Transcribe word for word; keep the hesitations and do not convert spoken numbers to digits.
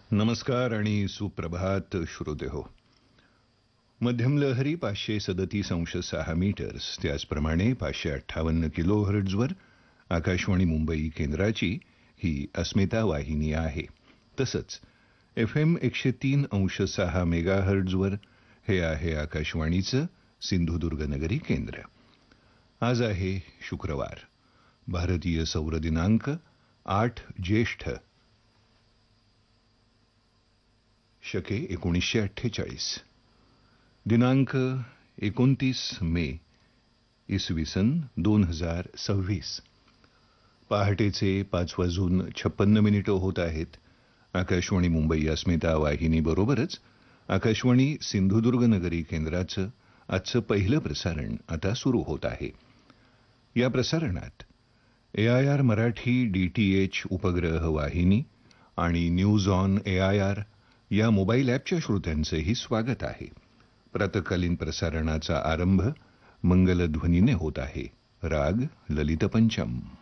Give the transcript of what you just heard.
नमस्कार आणि सुप्रभात श्रोतेहो. मध्यम लहरी पाचशे सदतीस अंश सहा मीटर्स त्याचप्रमाणे पाचशे अठ्ठावन्न किलो हर्ट्झवर आकाशवाणी मुंबई केंद्राची ही अस्मिता वाहिनी आहे. तसंच एफ एम एकशे तीन अंश सहा मेगा हर्ट्झवर हे आहे आकाशवाणीचं सिंधुदुर्ग नगरी केंद्र. आज आहे शुक्रवार, भारतीय सौर दिनांक आठ ज्येष्ठ शके एकोणीसशे अठ्ठेचाळीस, दिनांक एकोणतीस मे इसवी सन दोन हजार सव्वीस. पहाटेचे पाच वाजून छप्पन्न मिनिटं होत आहेत. आकाशवाणी मुंबई अस्मिता वाहिनी बरोबरच आकाशवाणी सिंधुदुर्ग नगरी केंद्राचं आजचं पहिलं प्रसारण आता सुरू होत आहे. या प्रसारणात ए I R Marathi D T H उपग्रह वाहिनी आणि news on A I R या मोबाईल ॲपच्या श्रोत्यांचेही स्वागत आहे. प्रातःकालीन प्रसारणाचा आरंभ मंगलध्वनीने होत आहे. राग ललित पंचम.